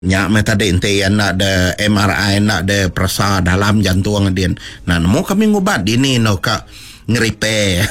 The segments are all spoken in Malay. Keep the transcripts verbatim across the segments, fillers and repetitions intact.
Nya me tadi ente yang nak ada M R I, nak ada perasa dalam jantung dia. Nah, mau kami ngubat ini no kak ngeripe.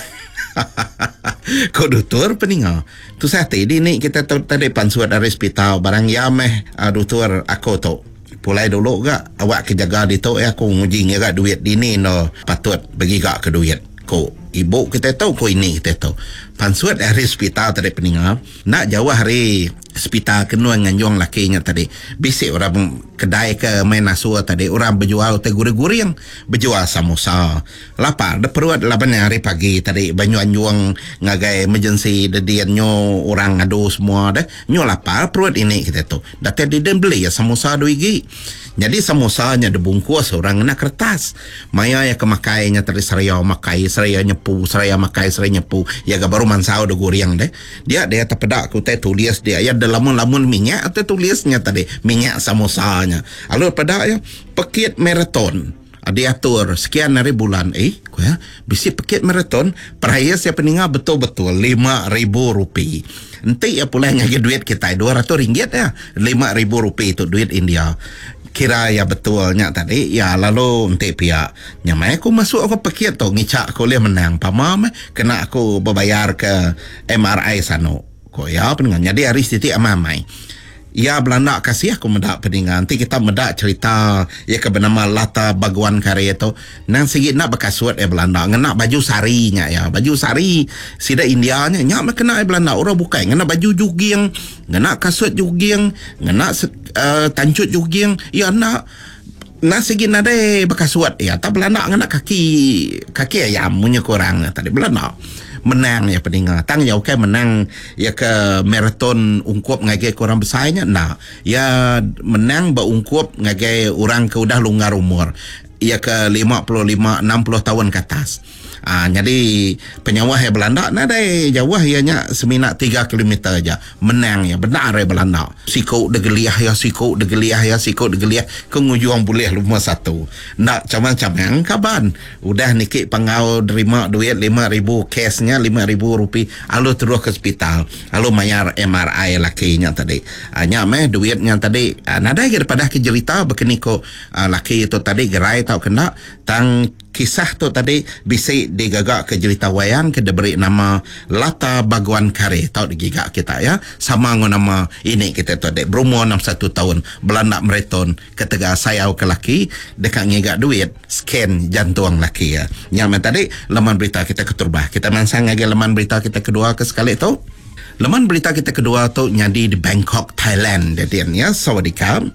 Ko doktor peninga. Tu saya tadi ni kita tadi pansuat dari hospital barang ya meh uh, doktor aku tu. Pulai dulu gak awak kejaga di tu ya aku nguji ngak duit ini no patut bagi gak ke duit. Ko ibu kita tahu ko ini kita tahu. Pansuat dari hospital tadi peninga nak jauh hari hospital kenua nganjong lakinya tadi bisik orang kedai ke main asua tadi orang berjual teh guri-guri yang berjual samosa lapar de perut lapan hari pagi tadi banyu anjuang ngagai emergency dedian nyo orang ngadu semua deh nyo lapar perut ini kita tu dak tadi den beli ya samosa dua gigi jadi samosanya dibungkus orang nak kertas maya ya kemakainya tadi seraya makai seraya nyepu seraya makai seraya nyepu ya ga baru mansau de guriang deh dia dia terpedak ku teh tulis dia ya lamun-lamun minyak atau tulisnya tadi minyak samosanya. Lalu pada ya paket maraton diatur sekian hari bulan eh ya bisi paket maraton peraya saya peninga betul-betul lima ribu rupiah. Nanti ya pula ngagi duit kita dua ratus ringgit ya lima ribu rupiah itu duit India. Kira ya betulnya tadi ya lalu nanti pihak nyamai aku masuk aku paket tu ngicak aku lihat menang pamam kena aku berbayar ke M R I sano. Ko ya pendengar jadi hari siti amamai ya Belanda kasih aku mendak pendengar nanti kita mendak cerita ya ke bernama Lata Baguan Karya itu nang segi nak bekasuat eh Belanda ngena baju sarinya ya baju sari sida Indianya nya kena eh Belanda orang bukai ngena baju juging ngena kasut juging ngena uh, tancut juging ya nak nak segi nade bekasuat ya tak Belanda ngena kaki kaki ayam punya kurang tadi Belanda menang ya peninggal tang ya oke menang ya ke maraton ungkup ngagai kurang besarnya nah ya menang ba ungkup ngagai orang ke udah longgar umur ya ke lima puluh lima enam puluh tahun ke atas. Ah, jadi penyawa ya Belanda nah dai jauh ianya semina tiga kilometer aja menang ya benar ya Belanda siko degeliah ya siko degeliah ya siko degeliah kengujung boleh rumah satu nak camang-camang kaban udah niki pengau terima duit lima ribu cashnya lima ribu rupiah lalu terus ke hospital lalu mayar M R I lakinya tadi hanya meh duitnya tadi nada daripada kejerita bekeniko laki itu tadi gerai tau kena tang kisah tu tadi bisik digagak ke cerita wayang ke diberi nama Lata Baguan Kare tau digigak kita ya sama dengan nama ini kita tu dek berumur enam puluh satu tahun Belanda mereton ketika saya ke laki dekat ngigak duit scan jantung laki ya yang tadi laman berita kita keturbah kita mansang lagi laman berita kita kedua ke sekali tu laman berita kita kedua tu nyadi di Bangkok Thailand jadi ya sawadikap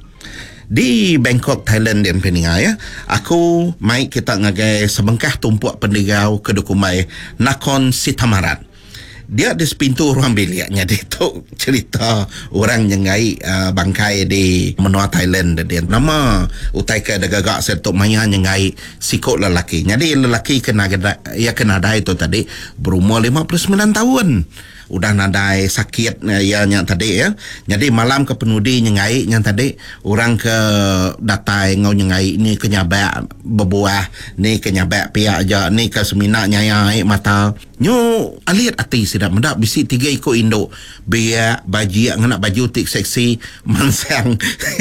di Bangkok Thailand dan peninga ya aku mai kita ngagai sebengkah tumpuak pendigau ke Dukumai Nakhon Sitamarat dia di sepintu ruang biliknya dia tu cerita orang nyengai uh, bangkai di menua Thailand dia nama utai ke dagagak setok maya nyengai sikok lelaki jadi lelaki kena ya kena ada itu tadi berumur lima puluh sembilan tahun udah nadai sakit ya yang tadi ya jadi malam ke penudi nyengai yang tadi orang ke datai ngau nyengai ni kenyabak berbuah ni kenyabak pihak aja ni ke semina nyayai mata nyu alit ati sidak mendak bisi tiga ikut induk biak baji ngena baju tik seksi mansang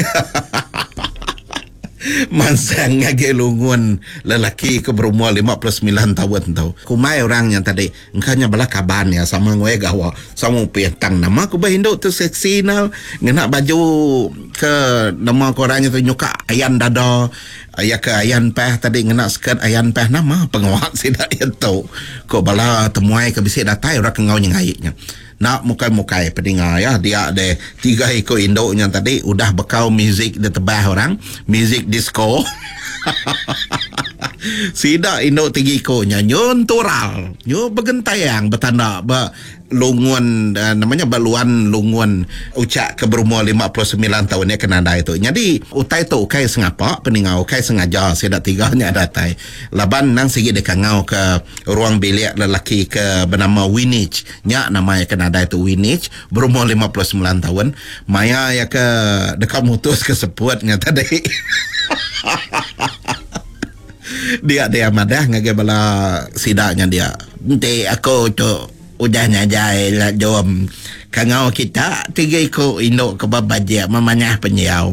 mansang ngage lungun lelaki ke berumur lima puluh sembilan tahun tau kumai orang yang tadi engkanya bala kaban ya sama ngoe gawa sama piantang nama ku bahindo tu seksi na ngena baju ke nama korangnya tu nyuka ayan dada ya ke ayan peh tadi ngena skirt ayan peh nama pengawak sidak ya tau ko bala temuai ke bisi datai orang ngau nyengai nak mukai-mukai pendengar ya dia ada tiga ekor induknya tadi udah bekau muzik di tebah orang muzik disco sida induk tiga ekornya nyontoral nyo begentayang bertanda ba lungun uh, namanya baluan lungun ucak ke berumur lima puluh sembilan tahun ya kena ada itu jadi utai tu ukai sengapa peningau ukai sengaja sida tiganya datai laban nang sigi dekat ngau ke ruang bilik lelaki ke bernama Winich nya namanya kena ada itu Winich berumur lima puluh sembilan tahun maya ya ke dekat mutus ke seputnya tadi dia dia madah ngage bala sidaknya dia ente aku tu udahnya jahil lah jom. Kangau kita tiga ko ino ke babaja mamanya penyiau.